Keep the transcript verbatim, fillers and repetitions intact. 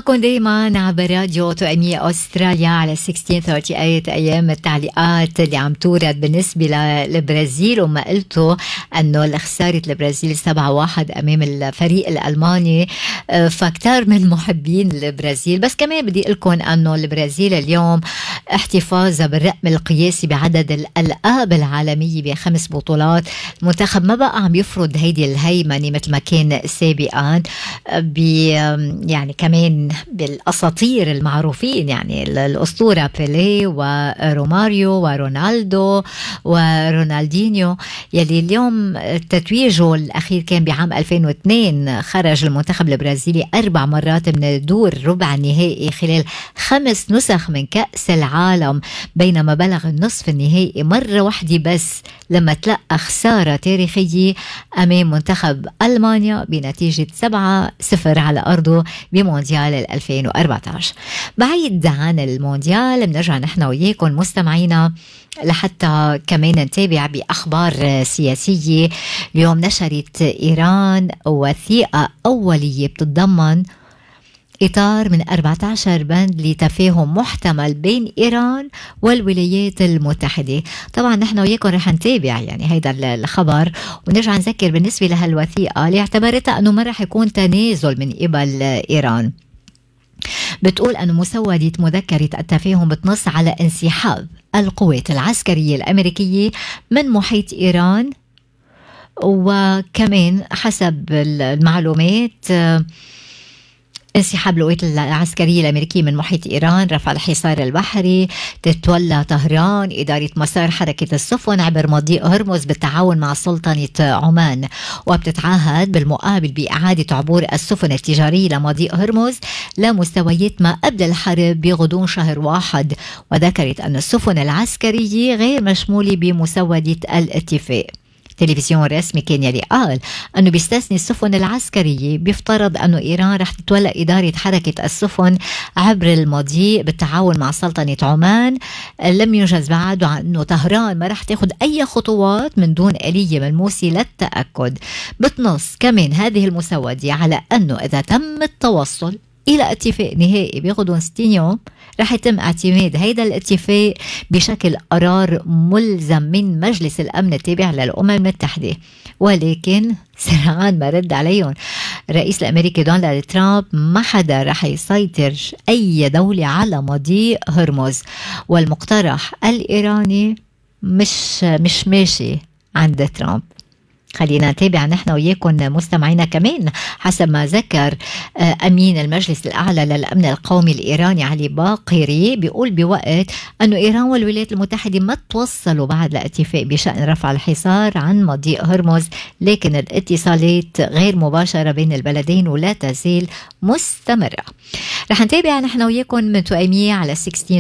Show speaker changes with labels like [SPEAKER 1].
[SPEAKER 1] معكم دايما عبر راديو توأمية أستراليا على ستة عشر ثلاثين أيام التعليقات اللي عم تورد بالنسبة للبرازيل، وما قلتوا أنه خسارة البرازيل سبعة واحد أمام الفريق الألماني، فكتار من محبين البرازيل. بس كمان بدي لكم أنه البرازيل اليوم احتفاظها بالرقم القياسي بعدد الألقاب العالمية بخمس بطولات. المنتخب ما بقى عم يفرض هيدي الهيمنة مثل ما كان سابقا، يعني كمان بالأساطير المعروفين، يعني الأسطورة بيليه وروماريو ورونالدو ورونالدينيو، يلي اليوم تتويجه الأخير كان بعام ألفين واثنين. خرج المنتخب البرازيلي أربع مرات من الدور ربع النهائي خلال خمس نسخ من كأس العالم، بينما بلغ النصف النهائي مرة واحدة بس لما تلقى خسارة تاريخية أمام منتخب ألمانيا بنتيجة سبعة صفر على أرضه بمونديال ألفين وأربعة عشر. بعيد عن المونديال بنرجع نحن وياكم مستمعينا لحتى كمان نتابع بأخبار سياسية. اليوم نشرت إيران وثيقة أولية بتتضمن إطار من أربعة عشر بند لتفاهم محتمل بين إيران والولايات المتحدة. طبعا نحن وياكم رح نتابع يعني هيدا الخبر، ونرجع نذكر بالنسبة لهالوثيقة اللي اعتبرتها أنه ما رح يكون تنازل من قبل إيران. بتقول أن مسودة مذكرة التفاهم بتنص على انسحاب القوات العسكرية الأمريكية من محيط إيران، وكمان حسب المعلومات انسحاب القوات العسكرية الأمريكية من محيط إيران، رفع الحصار البحري، تتولى طهران إدارة مسار حركة السفن عبر مضيق هرمز بالتعاون مع سلطنة عمان، وبتتعهد بالمقابل بإعادة عبور السفن التجارية لمضيق هرمز لمستويات ما قبل الحرب بغضون شهر واحد. وذكرت أن السفن العسكرية غير مشمولة بمسودة الاتفاق. تلفزيون رسمي كان يلي قال أنه بيستثني السفن العسكرية، بيفترض أنه إيران رح تتولى إدارة حركة السفن عبر المضيق بالتعاون مع سلطنة عمان. لم ينجز بعد أنه طهران ما رح تاخد أي خطوات من دون آلية ملموسة للتأكد. بتنص كمان هذه المسودة على أنه إذا تم التوصل إلى اتفاق نهائي بغضون ستين يوم رح يتم اعتماد هيدا الاتفاق بشكل قرار ملزم من مجلس الأمن التابع للأمم المتحدة. ولكن سرعان ما رد عليهم الرئيس الأمريكي دونالد ترامب، ما حدا رح يسيطر أي دولة على مضيق هرمز، والمقترح الإيراني مش مش ماشي عند ترامب. خلينا نتابع نحن وياكم مستمعينا كمان حسب ما ذكر أمين المجلس الأعلى للأمن القومي الإيراني علي باقري، بيقول بوقت أنه إيران والولايات المتحدة ما توصلوا بعد لاتفاق بشأن رفع الحصار عن مضيق هرمز، لكن الاتصالات غير مباشرة بين البلدين ولا تزال مستمرة. رح نتابع نحن وياكم من توأمية على ستة